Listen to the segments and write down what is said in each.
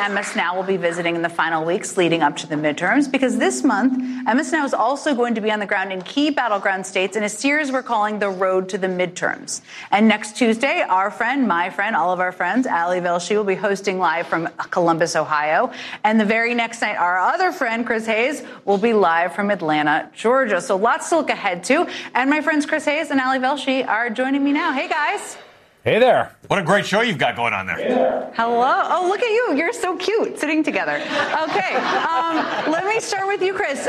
Emma Snow will be visiting in the final weeks leading up to the midterms, because this month, Emma Snow is also going to be on the ground in key battleground states in a series we're calling The Road to the Midterms. And next Tuesday, our friend, my friend, all of our friends, Ali Velshi will be hosting live from Columbus, Ohio. And the very next night, our other friend, Chris Hayes, will be live from Atlanta, Georgia. So lots to look ahead to. And my friends Chris Hayes and Ali Velshi are joining me now. Hey, guys. Hey there. What a great show you've got going on there. Hello. Oh, look at you. You're so cute sitting together. Okay. Let me start with you, Chris.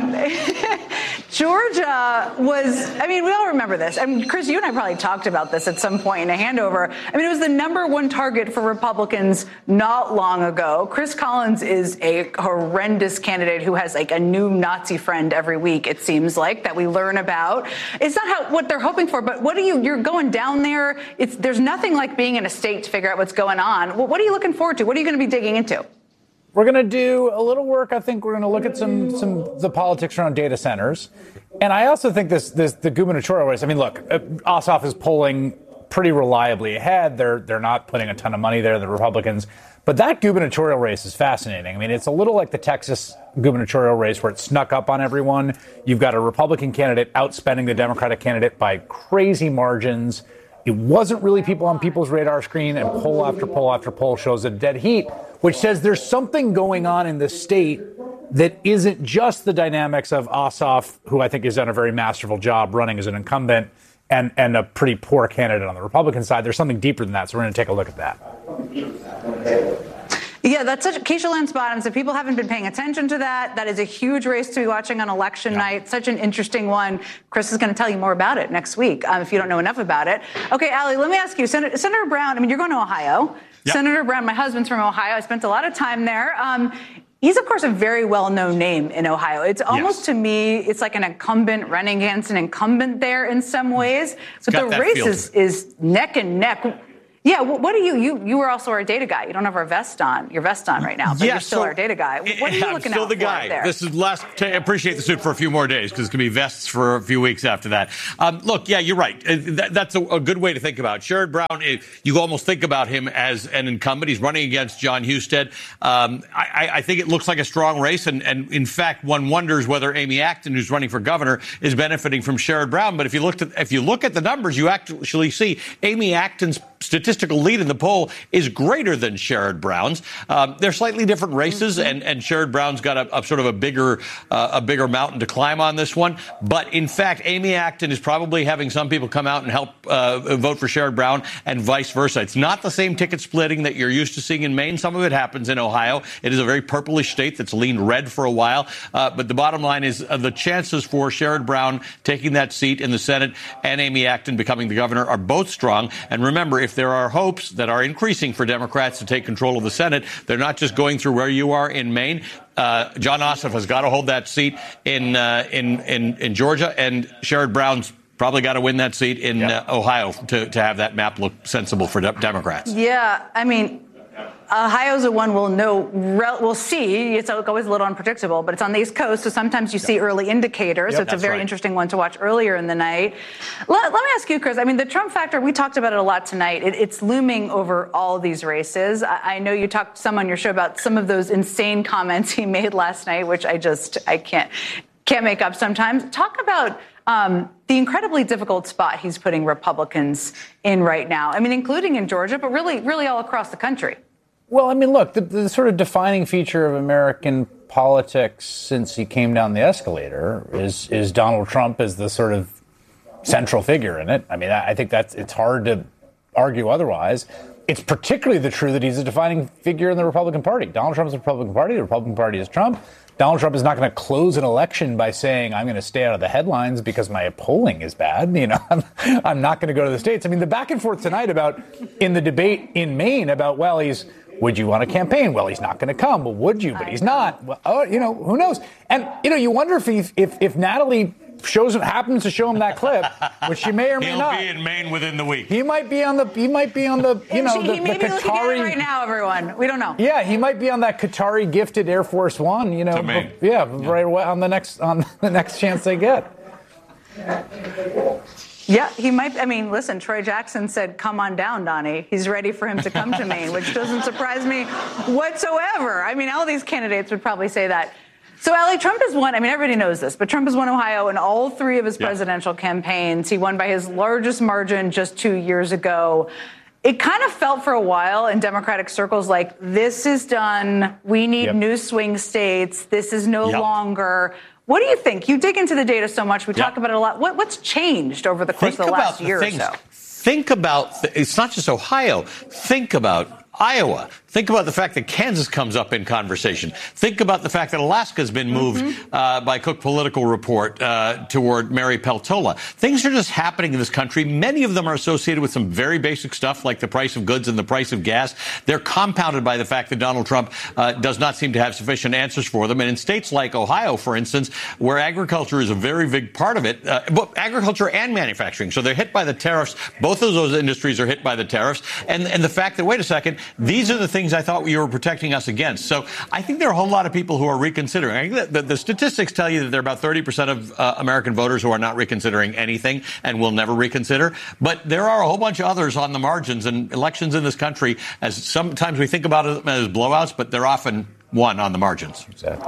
Georgia was, we all remember this. Chris, you and I probably talked about this at some point in a handover. It was the number one target for Republicans not long ago. Chris Collins is a horrendous candidate who has like a new Nazi friend every week, it seems like, that we learn about. It's not what they're hoping for, but you're going down there. There's nothing like being in a state to figure out what's going on. What are you looking forward to? What are you going to be digging into? We're going to do a little work. I think we're going to look at some the politics around data centers. And I also think the gubernatorial race. Look, Ossoff is polling pretty reliably ahead. They're not putting a ton of money there, the Republicans. But that gubernatorial race is fascinating. It's a little like the Texas gubernatorial race where it snuck up on everyone. You've got a Republican candidate outspending the Democratic candidate by crazy margins. It wasn't really people on people's radar screen, and poll after poll after poll shows a dead heat, which says there's something going on in the state that isn't just the dynamics of Ossoff, who I think has done a very masterful job running as an incumbent, and a pretty poor candidate on the Republican side. There's something deeper than that, so we're going to take a look at that. Yeah, that's such Keisha Lance Bottoms. If people haven't been paying attention to that is a huge race to be watching on election night. Such an interesting one. Chris is going to tell you more about it next week if you don't know enough about it. Okay, Ali, let me ask you, Senator Brown, you're going to Ohio. Yep. Senator Brown, my husband's from Ohio. I spent a lot of time there. He's, of course, a very well-known name in Ohio. It's almost, to me, it's like an incumbent running against an incumbent there in some ways. But the race is neck and neck. Yeah, what do you were also our data guy. You don't have your vest on right now, but you're still our data guy. What are you looking out for there? I'm still the guy. This is I appreciate the suit for a few more days because it's going to be vests for a few weeks after that. Look, yeah, you're right. That's a good way to think about it. Sherrod Brown, you almost think about him as an incumbent. He's running against Jon Husted. I think it looks like a strong race, and in fact, one wonders whether Amy Acton, who's running for governor, is benefiting from Sherrod Brown. But if you look at the numbers, you actually see Amy Acton's statistical lead in the poll is greater than Sherrod Brown's. They're slightly different races, and Sherrod Brown's got a sort of a bigger mountain to climb on this one. But in fact, Amy Acton is probably having some people come out and help vote for Sherrod Brown, and vice versa. It's not the same ticket splitting that you're used to seeing in Maine. Some of it happens in Ohio. It is a very purplish state that's leaned red for a while. But the bottom line is the chances for Sherrod Brown taking that seat in the Senate and Amy Acton becoming the governor are both strong. And remember, if there are hopes that are increasing for Democrats to take control of the Senate, they're not just going through where you are in Maine. Jon Ossoff has got to hold that seat in Georgia, and Sherrod Brown's probably got to win that seat in Ohio to have that map look sensible for Democrats. Yeah, Ohio's the one we'll see. It's always a little unpredictable, but it's on the East Coast, so sometimes you see early indicators. So it's a very interesting one to watch earlier in the night. Let me ask you, Chris, the Trump factor, we talked about it a lot tonight. It's looming over all these races. I know you talked some on your show about some of those insane comments he made last night, which I can't make up sometimes. Talk about the incredibly difficult spot he's putting Republicans in right now. Including in Georgia, but really all across the country. Well, look, the sort of defining feature of American politics since he came down the escalator is Donald Trump as the sort of central figure in it. I think it's hard to argue otherwise. It's particularly true that he's a defining figure in the Republican Party. Donald Trump is the Republican Party. The Republican Party is Trump. Donald Trump is not going to close an election by saying, I'm going to stay out of the headlines because my polling is bad. I'm not going to go to the states. The back and forth tonight in the debate in Maine about, would you want to campaign? Well, he's not going to come. Well, would you? But he's not. Well, who knows? And, you wonder if Natalie happens to show him that clip, which she may or may not. He'll be in Maine within the week. He might be on the he may be looking at it right now, everyone. We don't know. Yeah, he might be on that Qatari gifted Air Force One, to Maine. Right away on the next chance they get. Yeah, he might. I mean, listen, Troy Jackson said, come on down, Donnie. He's ready for him to come to Maine, which doesn't surprise me whatsoever. I mean, all these candidates would probably say that. So, Allie, Trump has won. I mean, everybody knows this, but Trump has won Ohio in all three of his presidential campaigns. He won by his largest margin just 2 years ago. It kind of felt for a while in Democratic circles like this is done. We need new swing states. This is no longer. What do you think? You dig into the data so much. We talk about it a lot. What's changed over the course of the last year or so? Think about, it's not just Ohio. Think about Iowa. Think about the fact that Kansas comes up in conversation. Think about the fact that Alaska has been moved by Cook Political Report toward Mary Peltola. Things are just happening in this country. Many of them are associated with some very basic stuff like the price of goods and the price of gas. They're compounded by the fact that Donald Trump does not seem to have sufficient answers for them. And in states like Ohio, for instance, where agriculture is a very big part of it, agriculture and manufacturing. So they're hit by the tariffs. Both of those industries are hit by the tariffs. And the fact that, wait a second, these are the things I thought you were protecting us against. So I think there are a whole lot of people who are reconsidering. I think that the statistics tell you that there are about 30% of American voters who are not reconsidering anything and will never reconsider. But there are a whole bunch of others on the margins, and elections in this country, as sometimes we think about them as blowouts, but they're often won on the margins. Exactly.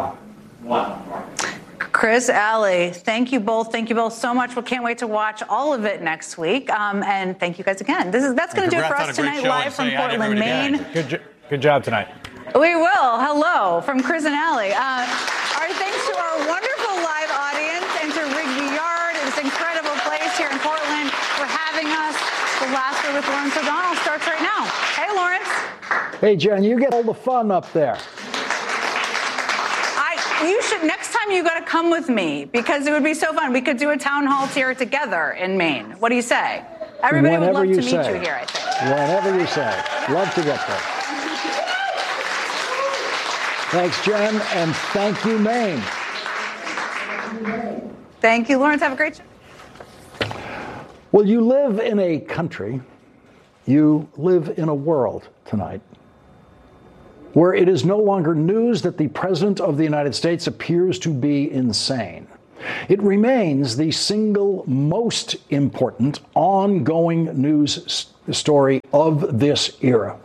Chris, Allie, thank you both. Thank you both so much. We can't wait to watch all of it next week. And thank you guys again. That's going to do it for us tonight, live from Portland, Maine. Good job tonight. We will. Hello from Chris and Allie. Our thanks to our wonderful live audience and to Rigby Yard, this incredible place here in Portland, for having us. The Last Word with Lawrence O'Donnell starts right now. Hey, Lawrence. Hey, Jen, you get all the fun up there. You should, next time you got to come with me because it would be so fun. We could do a town hall here together in Maine. What do you say? Everybody would love to meet you here, I think. Whenever you say. Love to get there. Thanks, Jen, and thank you, Maine. Thank you, Lawrence. Have a great show. Well, you live in a country, you live in a world tonight where it is no longer news that the President of the United States appears to be insane. It remains the single most important ongoing news story of this era.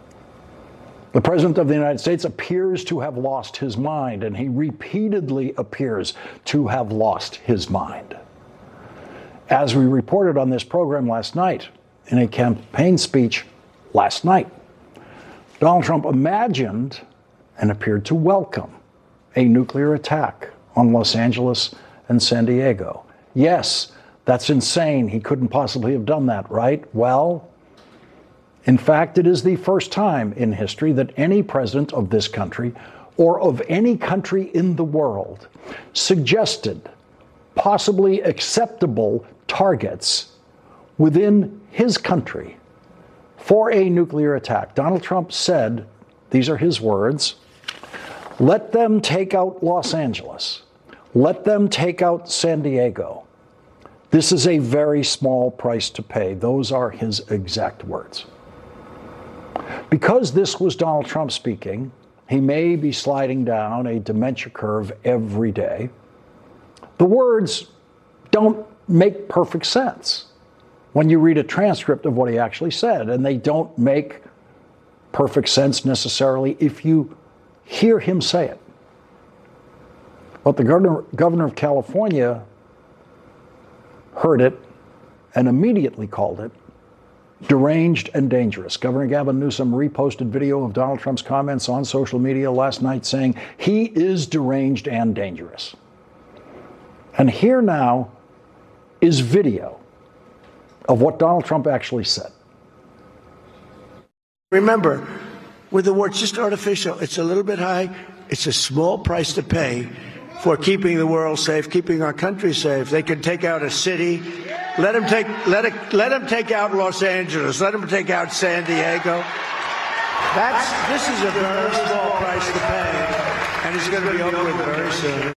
The President of the United States appears to have lost his mind, and he repeatedly appears to have lost his mind. As we reported on this program last night, in a campaign speech last night, Donald Trump imagined and appeared to welcome a nuclear attack on Los Angeles and San Diego. Yes, that's insane. He couldn't possibly have done that, right? Well, in fact, it is the first time in history that any president of this country or of any country in the world suggested possibly acceptable targets within his country for a nuclear attack. Donald Trump said, these are his words, let them take out Los Angeles. Let them take out San Diego. This is a very small price to pay. Those are his exact words. Because this was Donald Trump speaking, he may be sliding down a dementia curve every day. The words don't make perfect sense when you read a transcript of what he actually said, and they don't make perfect sense necessarily if you hear him say it. But the governor of California heard it and immediately called it deranged and dangerous. Governor Gavin Newsom reposted video of Donald Trump's comments on social media last night saying he is deranged and dangerous. And here now is video of what Donald Trump actually said. Remember, with the war, it's just artificial. It's a little bit high. It's a small price to pay for keeping the world safe, keeping our country safe. They can take out a city. Let them take out Los Angeles. Let them take out San Diego. This is a very small price to pay, and it's going to be over with very soon.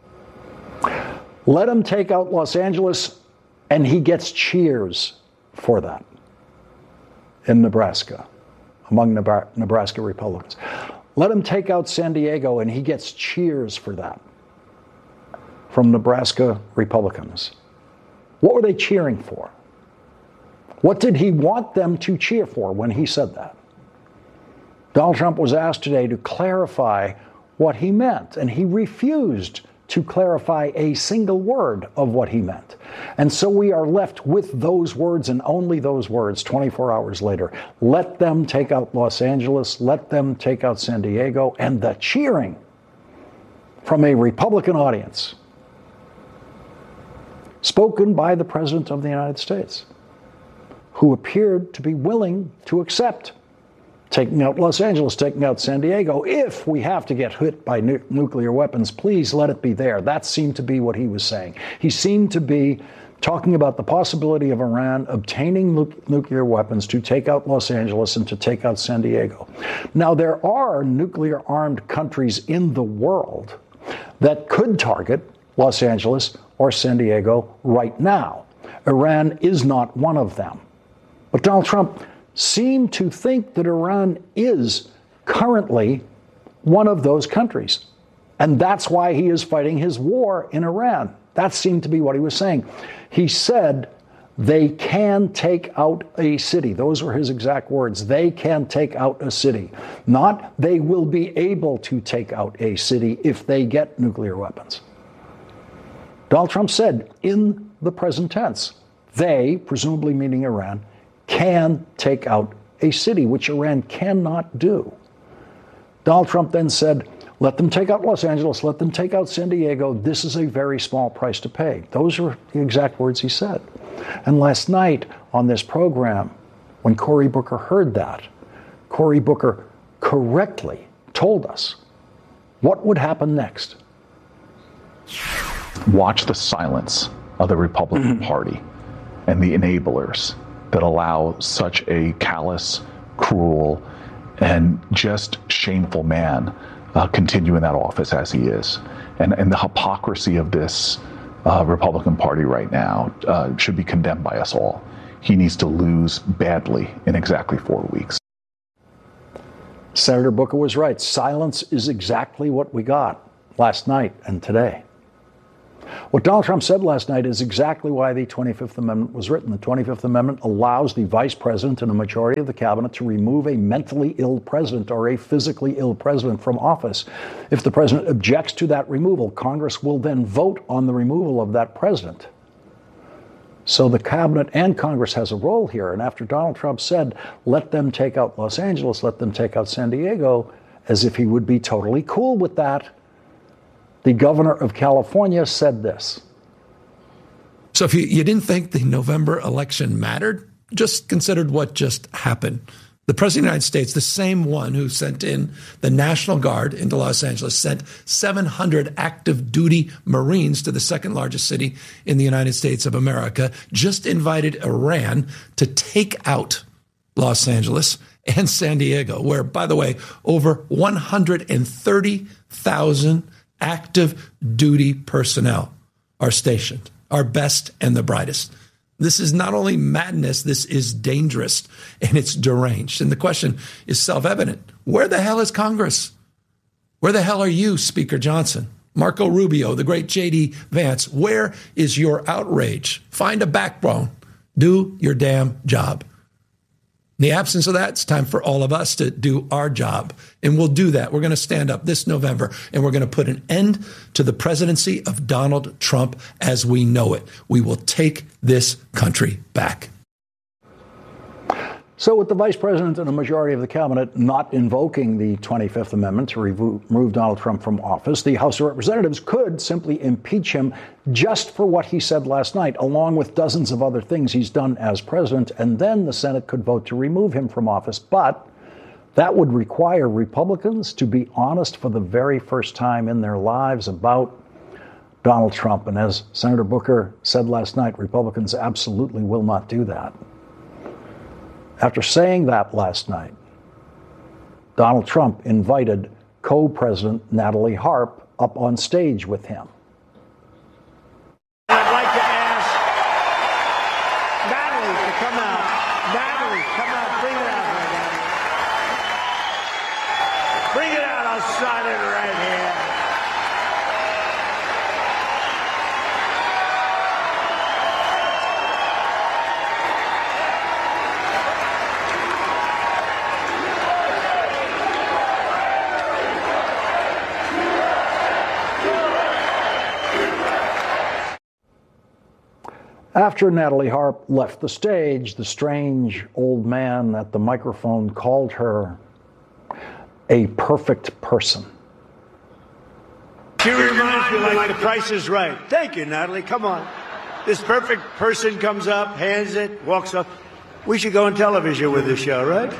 Let him take out Los Angeles, and he gets cheers for that in Nebraska, among Nebraska Republicans. Let him take out San Diego, and he gets cheers for that from Nebraska Republicans. What were they cheering for? What did he want them to cheer for when he said that? Donald Trump was asked today to clarify what he meant, and he refused to clarify a single word of what he meant. And so we are left with those words and only those words 24 hours later. Let them take out Los Angeles, let them take out San Diego, and the cheering from a Republican audience spoken by the President of the United States, who appeared to be willing to accept taking out Los Angeles, taking out San Diego. If we have to get hit by nuclear weapons, please let it be there. That seemed to be what he was saying. He seemed to be talking about the possibility of Iran obtaining nuclear weapons to take out Los Angeles and to take out San Diego. Now, there are nuclear-armed countries in the world that could target Los Angeles or San Diego right now. Iran is not one of them. But Donald Trump seemed to think that Iran is currently one of those countries. And that's why he is fighting his war in Iran. That seemed to be what he was saying. He said they can take out a city. Those were his exact words. They can take out a city. Not they will be able to take out a city if they get nuclear weapons. Donald Trump said in the present tense, they, presumably meaning Iran, can take out a city, which Iran cannot do. Donald Trump then said, let them take out Los Angeles, let them take out San Diego. This is a very small price to pay. Those were the exact words he said. And last night on this program, when Cory Booker heard that, Cory Booker correctly told us what would happen next. Watch the silence of the Republican Party and the enablers that allow such a callous, cruel, and just shameful man continue in that office as he is. And the hypocrisy of this Republican Party right now should be condemned by us all. He needs to lose badly in exactly 4 weeks. Senator Booker was right. Silence is exactly what we got last night and today. What Donald Trump said last night is exactly why the 25th Amendment was written. The 25th Amendment allows the vice president and a majority of the cabinet to remove a mentally ill president or a physically ill president from office. If the president objects to that removal, Congress will then vote on the removal of that president. So the cabinet and Congress has a role here. And after Donald Trump said, let them take out Los Angeles, let them take out San Diego, as if he would be totally cool with that, the governor of California said this. So if you didn't think the November election mattered, just considered what just happened. The President of the United States, the same one who sent in the National Guard into Los Angeles, sent 700 active duty Marines to the second largest city in the United States of America, just invited Iran to take out Los Angeles and San Diego, where, by the way, over 130,000 active duty personnel are stationed, our best and the brightest. This is not only madness, this is dangerous and it's deranged. And the question is self-evident. Where the hell is Congress? Where the hell are you, Speaker Johnson? Marco Rubio, the great J.D. Vance, where is your outrage? Find a backbone. Do your damn job. In the absence of that, it's time for all of us to do our job. And we'll do that. We're going to stand up this November, and we're going to put an end to the presidency of Donald Trump as we know it. We will take this country back. So with the vice president and a majority of the cabinet not invoking the 25th Amendment to remove Donald Trump from office, the House of Representatives could simply impeach him just for what he said last night, along with dozens of other things he's done as president, and then the Senate could vote to remove him from office. But that would require Republicans to be honest for the very first time in their lives about Donald Trump. And as Senator Booker said last night, Republicans absolutely will not do that. After saying that last night, Donald Trump invited co-president Natalie Harp up on stage with him. I'd like to ask Natalie to come out. Natalie, come out. Bring it out here, Natalie. Bring it out. I'll sign it right here. After Natalie Harp left the stage, the strange old man at the microphone called her a perfect person. She reminds me like The Price is Right. Thank you, Natalie. Come on. This perfect person comes up, hands it, walks up. We should go on television with this show, right?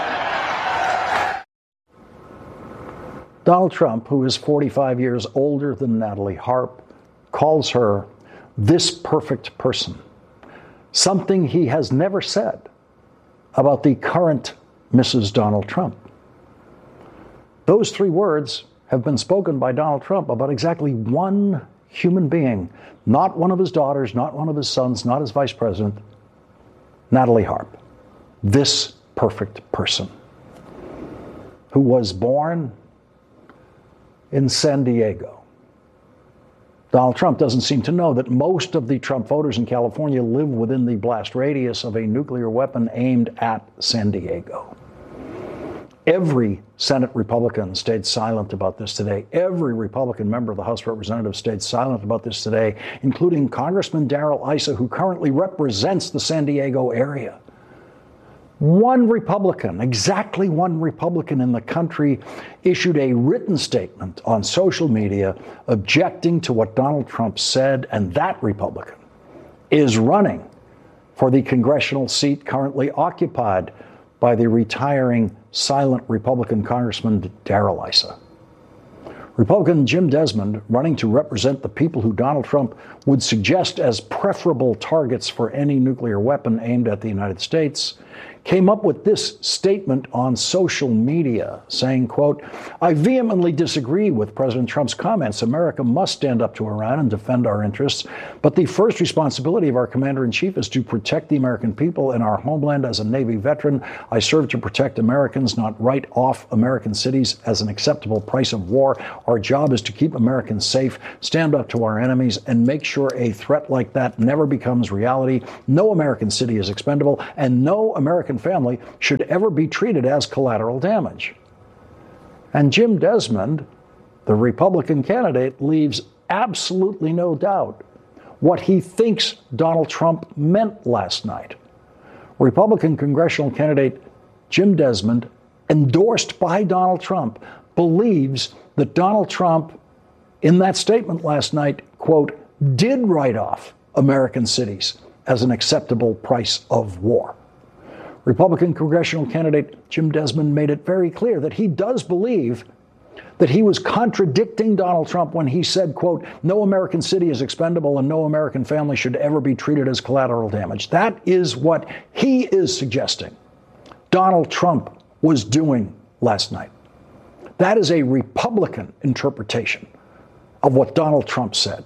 Donald Trump, who is 45 years older than Natalie Harp, calls her this perfect person, something he has never said about the current Mrs. Donald Trump. Those three words have been spoken by Donald Trump about exactly one human being, not one of his daughters, not one of his sons, not his vice president, Natalie Harp, this perfect person, who was born in San Diego. Donald Trump doesn't seem to know that most of the Trump voters in California live within the blast radius of a nuclear weapon aimed at San Diego. Every Senate Republican stayed silent about this today. Every Republican member of the House of Representatives stayed silent about this today, including Congressman Darrell Issa, who currently represents the San Diego area. One Republican, exactly one Republican in the country, issued a written statement on social media objecting to what Donald Trump said, and that Republican is running for the congressional seat currently occupied by the retiring silent Republican Congressman Darrell Issa. Republican Jim Desmond, running to represent the people who Donald Trump would suggest as preferable targets for any nuclear weapon aimed at the United States, came up with this statement on social media saying, quote, "I vehemently disagree with President Trump's comments. America must stand up to Iran and defend our interests. But the first responsibility of our commander-in-chief is to protect the American people and our homeland. As a Navy veteran, I serve to protect Americans, not write off American cities as an acceptable price of war. Our job is to keep Americans safe, stand up to our enemies, and make sure a threat like that never becomes reality. No American city is expendable, and no American family should ever be treated as collateral damage." And Jim Desmond, the Republican candidate, leaves absolutely no doubt what he thinks Donald Trump meant last night. Republican congressional candidate Jim Desmond, endorsed by Donald Trump, believes that Donald Trump, in that statement last night, quote, did write off American cities as an acceptable price of war. Republican congressional candidate Jim Desmond made it very clear that he does believe that he was contradicting Donald Trump when he said, quote, "No American city is expendable and no American family should ever be treated as collateral damage." That is what he is suggesting Donald Trump was doing last night. That is a Republican interpretation of what Donald Trump said.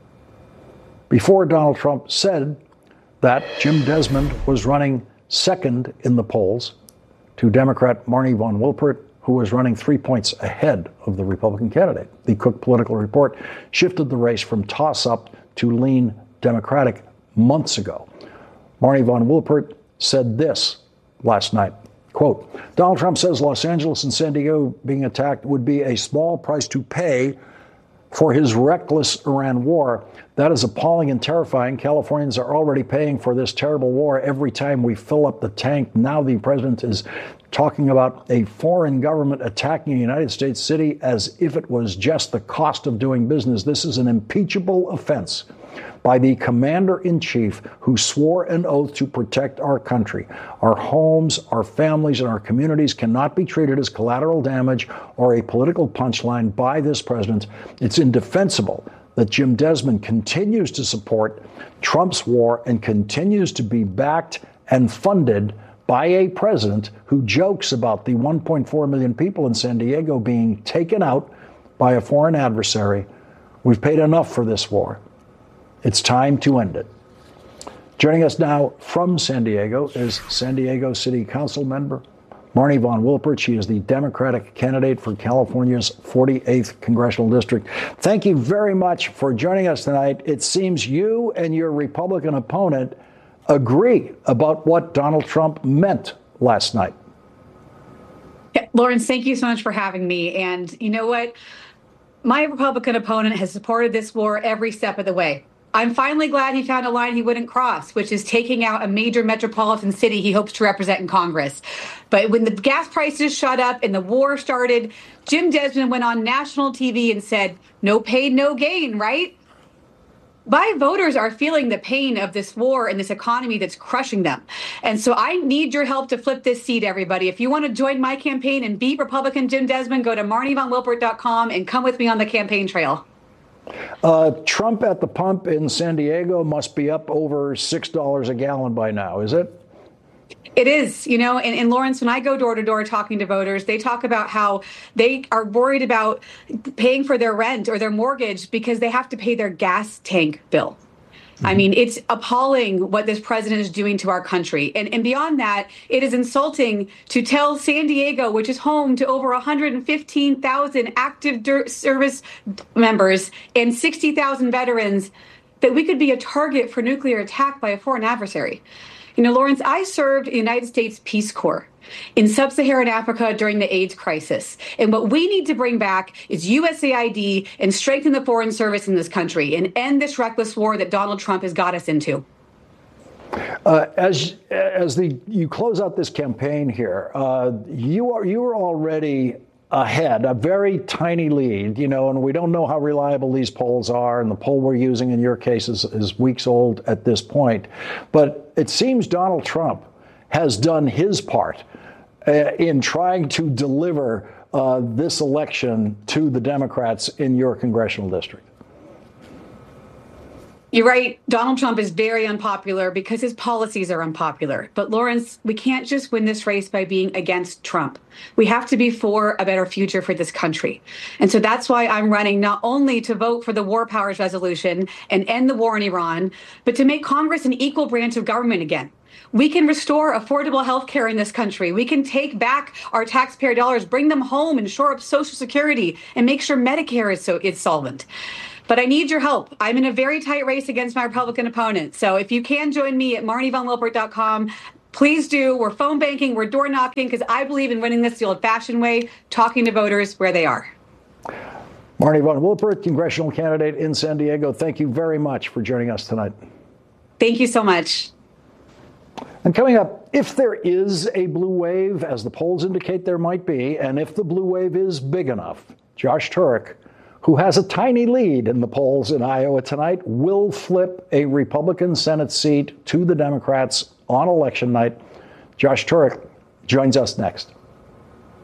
Before Donald Trump said that, Jim Desmond was running second in the polls to Democrat Marnie von Wilpert, who was running 3 points ahead of the Republican candidate. The Cook Political Report shifted the race from toss-up to lean Democratic months ago. Marnie von Wilpert said this last night, quote, "Donald Trump says Los Angeles and San Diego being attacked would be a small price to pay for his reckless Iran war. That is appalling and terrifying. Californians are already paying for this terrible war every time we fill up the tank. Now the president is talking about a foreign government attacking a United States city as if it was just the cost of doing business. This is an impeachable offense by the commander-in-chief who swore an oath to protect our country. Our homes, our families, and our communities cannot be treated as collateral damage or a political punchline by this president. It's indefensible that Jim Desmond continues to support Trump's war and continues to be backed and funded by a president who jokes about the 1.4 million people in San Diego being taken out by a foreign adversary. We've paid enough for this war. It's time to end it." Joining us now from San Diego is San Diego City Council member Marnie von Wilpert. She is the Democratic candidate for California's 48th Congressional District. Thank you very much for joining us tonight. It seems you and your Republican opponent agree about what Donald Trump meant last night. Lawrence, thank you so much for having me. And you know what? My Republican opponent has supported this war every step of the way. I'm finally glad he found a line he wouldn't cross, which is taking out a major metropolitan city he hopes to represent in Congress. But when the gas prices shot up and the war started, Jim Desmond went on national TV and said, no pain, no gain, right? My voters are feeling the pain of this war and this economy that's crushing them. And so I need your help to flip this seat, everybody. If you want to join my campaign and beat Republican Jim Desmond, go to MarnieVonWilpert.com and come with me on the campaign trail. Trump at the pump in San Diego must be up over $6 a gallon by now, is it? It is, and Lawrence, when I go door to door talking to voters, they talk about how they are worried about paying for their rent or their mortgage because they have to pay their gas tank bill. I mean, it's appalling what this president is doing to our country. And beyond that, it is insulting to tell San Diego, which is home to over 115,000 active service members and 60,000 veterans, that we could be a target for nuclear attack by a foreign adversary. Lawrence, I served in the United States Peace Corps in sub-Saharan Africa during the AIDS crisis. And what we need to bring back is USAID and strengthen the foreign service in this country and end this reckless war that Donald Trump has got us into. As you close out this campaign here, you are already ahead, a very tiny lead, and we don't know how reliable these polls are, and the poll we're using in your case is weeks old at this point. But it seems Donald Trump has done his part in trying to deliver this election to the Democrats in your congressional district. You're right. Donald Trump is very unpopular because his policies are unpopular. But Lawrence, we can't just win this race by being against Trump. We have to be for a better future for this country. And so that's why I'm running not only to vote for the War Powers Resolution and end the war in Iran, but to make Congress an equal branch of government again. We can restore affordable health care in this country. We can take back our taxpayer dollars, bring them home, and shore up Social Security and make sure Medicare is solvent. But I need your help. I'm in a very tight race against my Republican opponent. So if you can join me at MarnieVonWilpert.com, please do. We're phone banking, we're door knocking, because I believe in winning this the old-fashioned way, talking to voters where they are. Marnie Von Wilpert, congressional candidate in San Diego, thank you very much for joining us tonight. Thank you so much. And coming up, if there is a blue wave, as the polls indicate there might be, and if the blue wave is big enough, Josh Turek, who has a tiny lead in the polls in Iowa tonight, will flip a Republican Senate seat to the Democrats on election night. Josh Turek joins us next.